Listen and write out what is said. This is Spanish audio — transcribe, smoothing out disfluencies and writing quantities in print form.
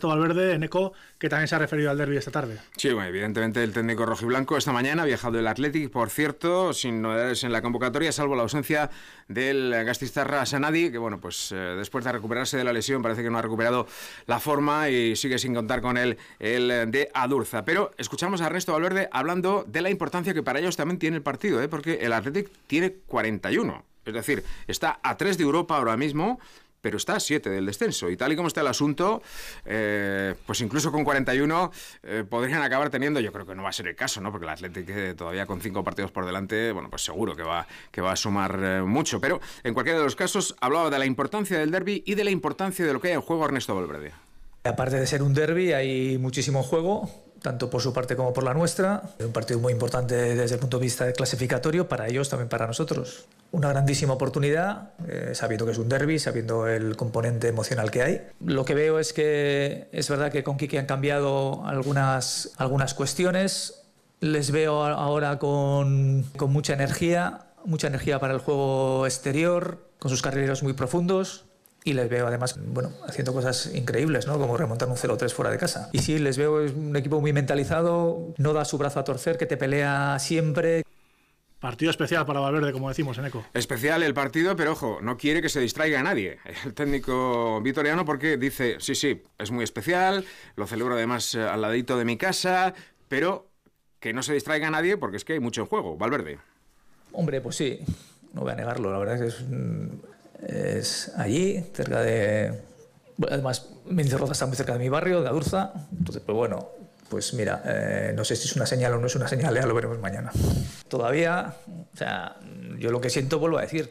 Ernesto Valverde, Eneco, que también se ha referido al derbi esta tarde. Sí, bueno, evidentemente el técnico rojiblanco esta mañana ha viajado el Athletic, por cierto, sin novedades en la convocatoria, salvo la ausencia del Gasteiztarra Sanadi, que bueno, pues después de recuperarse de la lesión parece que no ha recuperado la forma y sigue sin contar con él el de Adurza. Pero escuchamos a Ernesto Valverde hablando de la importancia que para ellos también tiene el partido, porque el Athletic tiene 41, es decir, está a 3 de Europa ahora mismo, pero está a 7 del descenso, y tal y como está el asunto, pues incluso con 41 podrían acabar teniendo, yo creo que no va a ser el caso, ¿no? Porque el Athletic todavía con 5 partidos por delante, bueno, pues seguro que va a sumar mucho, pero en cualquiera de los casos hablaba de la importancia del derbi y de la importancia de lo que hay en juego Ernesto Valverde. Aparte de ser un derbi, hay muchísimo juego, tanto por su parte como por la nuestra. Es un partido muy importante desde el punto de vista clasificatorio, para ellos, también para nosotros. Una grandísima oportunidad, sabiendo que es un derbi, sabiendo el componente emocional que hay. Lo que veo es que es verdad que con Quique han cambiado algunas cuestiones. Les veo ahora con mucha energía para el juego exterior, con sus carrileros muy profundos. Y les veo además, bueno, haciendo cosas increíbles, ¿no? Como remontar un 0-3 fuera de casa. Y sí, les veo, es un equipo muy mentalizado, no da su brazo a torcer, que te pelea siempre. Partido especial para Valverde, como decimos, Eneco. Especial el partido, pero ojo, no quiere que se distraiga a nadie el técnico vitoriano, porque dice, sí, es muy especial, lo celebro además al ladito de mi casa, pero que no se distraiga a nadie porque es que hay mucho en juego. Valverde. Hombre, pues sí, no voy a negarlo, la verdad es allí, cerca de... Además, Mendizorroza está muy cerca de mi barrio, de Adurza. Entonces, pues bueno, pues mira, no sé si es una señal o no es una señal, ya lo veremos mañana. Todavía, o sea, yo lo que siento, vuelvo a decir,